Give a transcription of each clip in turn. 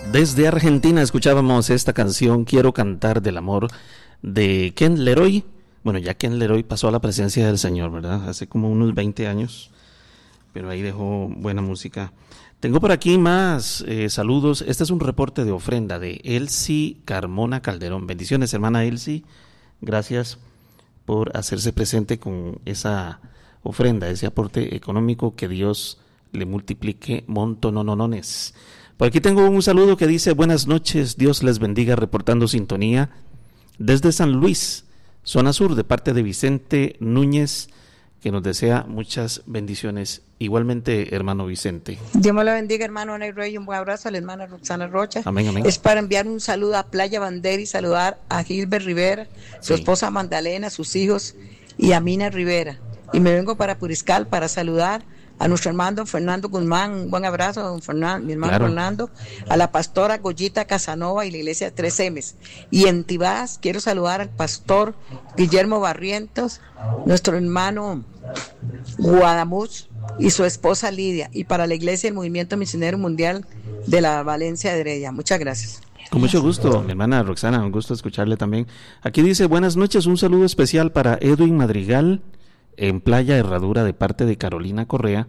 Desde Argentina escuchábamos esta canción Quiero cantar del amor de Ken Leroy. Bueno, ya Ken Leroy pasó a la presencia del Señor, ¿verdad? Hace como unos 20 años, pero ahí dejó buena música. Tengo por aquí más saludos. Este es un reporte de ofrenda de Elsie Carmona Calderón. Bendiciones, hermana Elsie. Gracias por hacerse presente con esa ofrenda, ese aporte económico. Que Dios le multiplique montononones. Por aquí tengo un saludo que dice: buenas noches, Dios les bendiga, reportando sintonía desde San Luis, zona sur, de parte de Vicente Núñez, que nos desea muchas bendiciones. Igualmente, hermano Vicente. Dios me lo bendiga, hermano Ney Rey, un buen abrazo a la hermana Roxana Rocha. Amén, amén. Es para enviar un saludo a Playa Bandera y saludar a Gilbert Rivera, su esposa Magdalena, sus hijos y a Mina Rivera. Y me vengo para Puriscal para saludar a nuestro hermano Fernando Guzmán, un buen abrazo a don Fernando, mi hermano Fernando, a la pastora Goyita Casanova y la iglesia 3M's. Y en Tibás quiero saludar al pastor Guillermo Barrientos, nuestro hermano Guadamuz y su esposa Lidia, y para la iglesia del Movimiento Misionero Mundial de la Valencia de Heredia. Muchas gracias. Con mucho gusto, mi hermana Roxana, un gusto escucharle también. Aquí dice: buenas noches, un saludo especial para Edwin Madrigal en Playa Herradura, de parte de Carolina Corea.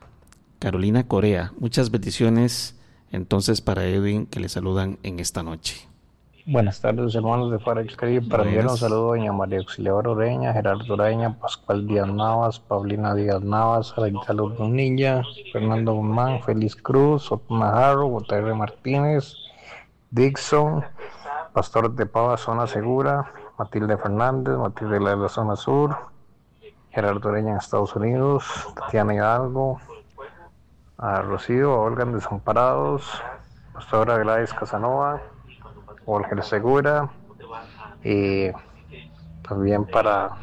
Muchas bendiciones entonces para Edwin, que le saludan en esta noche. Buenas tardes, hermanos de Faraday Caribe. Para enviar un saludo a doña María Auxiliadora Oreña, Gerardo Oreña, Pascual Díaz Navas, Paulina Díaz Navas, Araita Luz Bonilla, Fernando Guzmán, Félix Cruz, Otto Najarro, Gutierre Martínez, Dixon, Pastor de Pava, Zona Segura, Matilde Fernández, Matilde de la Zona Sur, Gerardo Oreña en Estados Unidos, Tatiana Hidalgo, a Rocío, a Olga en Desamparados, Pastora Gladys Casanova, Olga Segura, y también para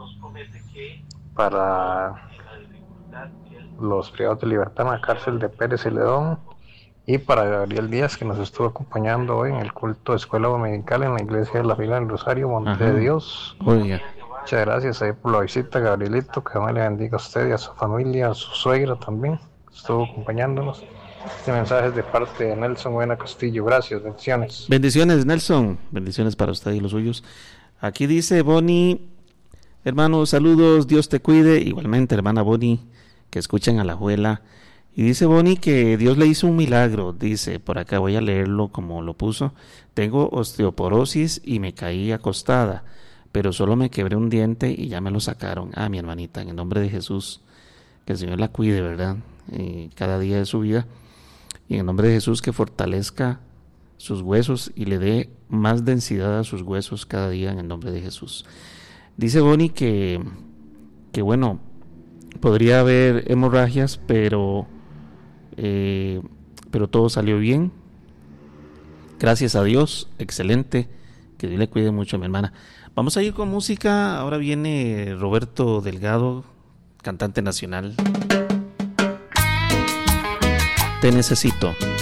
los privados de libertad en la cárcel de Pérez y Ledón, y para Gabriel Díaz, que nos estuvo acompañando hoy en el culto de escuela dominical en la iglesia de la Fila del Rosario, Monte de Dios. Muchas gracias por la visita, Gabrielito, que Dios le bendiga a usted y a su familia, a su suegra también, estuvo acompañándonos. Este mensaje es de parte de Nelson Buena Castillo. Gracias, bendiciones. Bendiciones, Nelson, bendiciones para usted y los suyos. Aquí dice Bonnie: hermano, saludos, Dios te cuide. Igualmente, hermana Bonnie, que escuchen a la abuela. Y dice Bonnie que Dios le hizo un milagro. Dice, por acá voy a leerlo como lo puso: tengo osteoporosis y me caí acostada, pero solo me quebré un diente y ya me lo sacaron. Mi hermanita, en el nombre de Jesús, que el Señor la cuide, ¿verdad? Cada día de su vida. Y en el nombre de Jesús, que fortalezca sus huesos y le dé más densidad a sus huesos cada día, en el nombre de Jesús. Dice Bonnie que bueno, podría haber hemorragias, pero todo salió bien. Gracias a Dios, excelente. Que Dios le cuide mucho, mi hermana. Vamos a ir con música. Ahora viene Roberto Delgado, cantante nacional. Te necesito.